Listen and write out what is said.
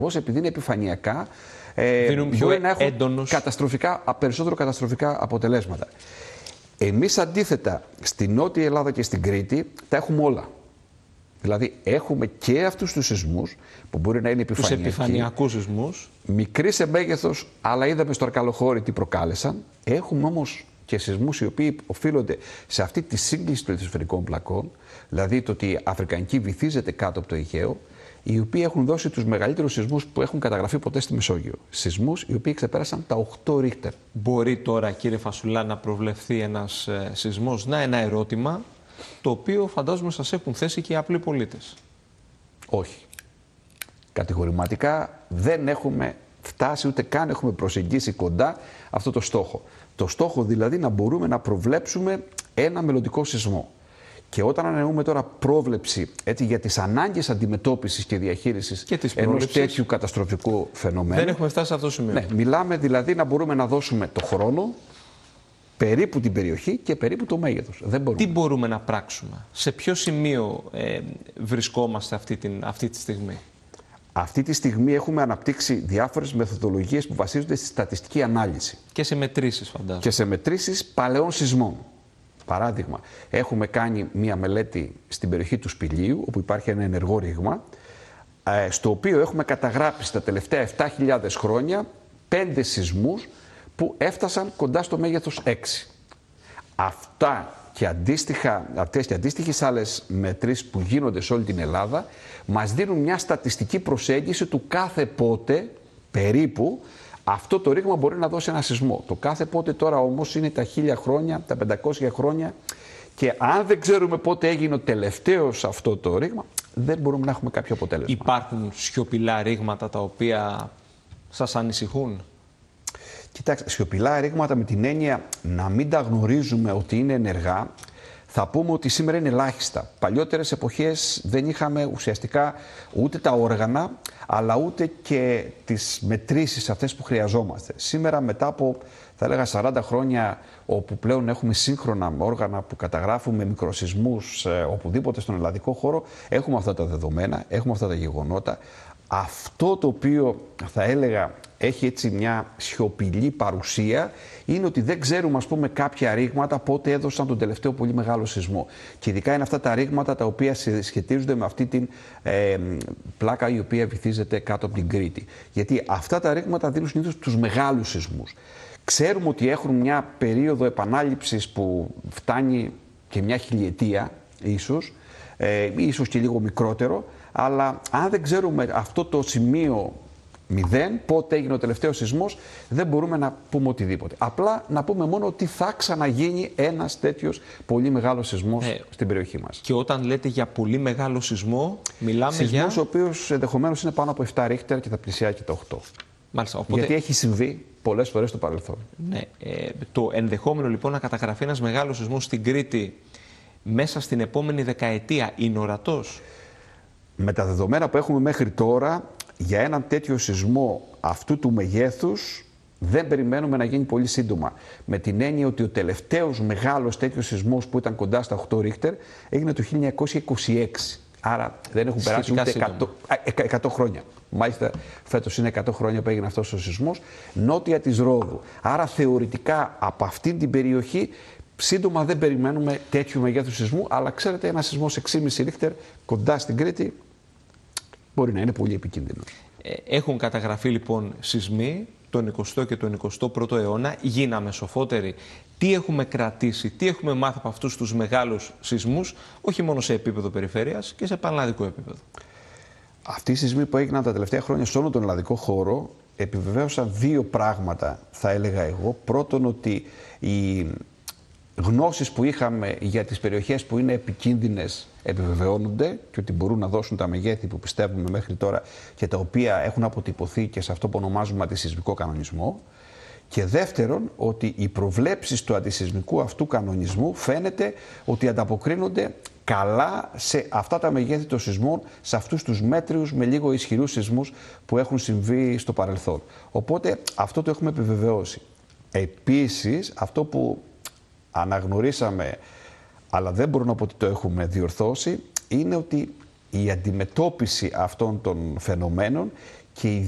επειδή είναι επιφανειακά, μπορεί να έχουν περισσότερο καταστροφικά αποτελέσματα. Εμείς αντίθετα στην Νότια Ελλάδα και στην Κρήτη τα έχουμε όλα. Δηλαδή έχουμε και αυτούς τους σεισμούς που μπορεί να είναι επιφανειακοί. Τους επιφανειακούς σεισμούς. Μικροί σε μέγεθος, αλλά είδαμε στο Αρκαλοχώρι τι προκάλεσαν. Έχουμε όμως και σεισμούς οι οποίοι οφείλονται σε αυτή τη σύγκληση των λιθοσφαιρικών πλακών, δηλαδή το ότι η Αφρικανική βυθίζεται κάτω από το Αιγαίο, οι οποίοι έχουν δώσει τους μεγαλύτερους σεισμούς που έχουν καταγραφεί ποτέ στη Μεσόγειο. Σεισμούς οι οποίοι ξεπέρασαν τα 8 ρίχτερ. Μπορεί τώρα, κύριε Φασουλά, να προβλεφθεί ένας σεισμός? Να, ένα ερώτημα το οποίο φαντάζομαι σας έχουν θέσει και οι απλοί πολίτες. Όχι. Κατηγορηματικά δεν έχουμε φτάσει, ούτε καν έχουμε προσεγγίσει κοντά αυτό το στόχο. Το στόχο δηλαδή να μπορούμε να προβλέψουμε ένα μελλοντικό σεισμό. Και όταν ανανοούμε τώρα πρόβλεψη για τις ανάγκες αντιμετώπισης και διαχείρισης ενός τέτοιου καταστροφικού φαινομένου. Δεν έχουμε φτάσει σε αυτό το σημείο. Ναι, μιλάμε δηλαδή να μπορούμε να δώσουμε το χρόνο, περίπου την περιοχή και περίπου το μέγεθος. Δεν μπορούμε. Τι μπορούμε να πράξουμε? Σε ποιο σημείο βρισκόμαστε αυτή τη στιγμή? Αυτή τη στιγμή έχουμε αναπτύξει διάφορες μεθοδολογίες που βασίζονται στη στατιστική ανάλυση. Και σε μετρήσεις, φαντάζομαι. Και σε μετρήσεις παλαιών σεισμών. Παράδειγμα, έχουμε κάνει μία μελέτη στην περιοχή του Σπηλίου, όπου υπάρχει ένα ενεργό ρήγμα, στο οποίο έχουμε καταγράψει τα τελευταία 7.000 χρόνια 5 σεισμούς που έφτασαν κοντά στο μέγεθος 6. Αυτές και αντίστοιχες άλλες μετρήσεις που γίνονται σε όλη την Ελλάδα μας δίνουν μια στατιστική προσέγγιση του κάθε πότε περίπου αυτό το ρήγμα μπορεί να δώσει ένα σεισμό. Το κάθε πότε τώρα όμως είναι τα 1000 χρόνια, τα 500 χρόνια, και αν δεν ξέρουμε πότε έγινε ο τελευταίος αυτό το ρήγμα, δεν μπορούμε να έχουμε κάποιο αποτέλεσμα. Υπάρχουν σιωπηλά ρήγματα τα οποία σας ανησυχούν? Κοιτάξτε, σιωπηλά ρήγματα με την έννοια να μην τα γνωρίζουμε ότι είναι ενεργά, θα πούμε ότι σήμερα είναι ελάχιστα. Παλιότερες εποχές δεν είχαμε ουσιαστικά ούτε τα όργανα, αλλά ούτε και τις μετρήσεις αυτές που χρειαζόμαστε. Σήμερα, μετά από, θα έλεγα, 40 χρόνια, όπου πλέον έχουμε σύγχρονα όργανα που καταγράφουμε μικροσεισμούς οπουδήποτε στον ελλαδικό χώρο, έχουμε αυτά τα δεδομένα, έχουμε αυτά τα γεγονότα. Αυτό το οποίο θα έλεγα έχει έτσι μια σιωπηλή παρουσία είναι ότι δεν ξέρουμε, ας πούμε, κάποια ρήγματα πότε έδωσαν τον τελευταίο πολύ μεγάλο σεισμό. Και ειδικά είναι αυτά τα ρήγματα τα οποία σχετίζονται με αυτή την πλάκα η οποία βυθίζεται κάτω από την Κρήτη. Γιατί αυτά τα ρήγματα δίνουν συνήθως τους μεγάλους σεισμούς. Ξέρουμε ότι έχουν μια περίοδο επανάληψης που φτάνει και μια χιλιετία ίσως και λίγο μικρότερο, αλλά αν δεν ξέρουμε αυτό το σημείο 0, πότε έγινε ο τελευταίος σεισμός, δεν μπορούμε να πούμε οτιδήποτε. Απλά να πούμε μόνο ότι θα ξαναγίνει ένας τέτοιος πολύ μεγάλος σεισμός στην περιοχή μας. Και όταν λέτε για πολύ μεγάλο σεισμό, μιλάμε σεισμός ο οποίος ενδεχομένως είναι πάνω από 7 ρίχτερ και θα πλησιάζει και τα 8. Μάλιστα, οπότε... Γιατί έχει συμβεί πολλές φορές στο παρελθόν. Ναι, το ενδεχόμενο λοιπόν να καταγραφεί ένας μεγάλος σεισμός στην Κρήτη μέσα στην επόμενη δεκαετία είναι ορατός? Με τα δεδομένα που έχουμε μέχρι τώρα, για έναν τέτοιο σεισμό αυτού του μεγέθους δεν περιμένουμε να γίνει πολύ σύντομα. Με την έννοια ότι ο τελευταίος μεγάλος τέτοιος σεισμός που ήταν κοντά στα 8 ρίχτερ έγινε το 1926. Άρα δεν έχουν περάσει ούτε 100 χρόνια. Μάλιστα φέτος είναι 100 χρόνια που έγινε αυτός ο σεισμός νότια της Ρόδου. Άρα θεωρητικά από αυτή την περιοχή σύντομα δεν περιμένουμε τέτοιου μεγέθους σεισμού, αλλά ξέρετε, ένα σεισμός 6,5 ρίχτερ κοντά στην Κρήτη μπορεί να είναι πολύ επικίνδυνο. Έχουν καταγραφεί λοιπόν σεισμοί τον 20ο και τον 21ο αιώνα. Γίναμε σοφότεροι. Τι έχουμε κρατήσει, τι έχουμε μάθει από αυτούς τους μεγάλους σεισμούς, όχι μόνο σε επίπεδο περιφέρειας και σε πανελλαδικό επίπεδο? Αυτοί οι σεισμοί που έγιναν τα τελευταία χρόνια σε όλο τον ελλαδικό χώρο επιβεβαίωσαν δύο πράγματα, θα έλεγα εγώ. Πρώτον, ότι οι γνώσεις που είχαμε για τις περιοχές που είναι επικίνδυνες επιβεβαιώνονται και ότι μπορούν να δώσουν τα μεγέθη που πιστεύουμε μέχρι τώρα και τα οποία έχουν αποτυπωθεί και σε αυτό που ονομάζουμε αντισεισμικό κανονισμό. Και δεύτερον, ότι οι προβλέψεις του αντισεισμικού αυτού κανονισμού φαίνεται ότι ανταποκρίνονται καλά σε αυτά τα μεγέθη των σεισμών, σε αυτούς τους μέτριους με λίγο ισχυρούς σεισμούς που έχουν συμβεί στο παρελθόν. Οπότε αυτό το έχουμε επιβεβαιώσει. Επίσης, αυτό που αναγνωρίσαμε, αλλά δεν μπορώ να πω ότι το έχουμε διορθώσει, είναι ότι η αντιμετώπιση αυτών των φαινομένων και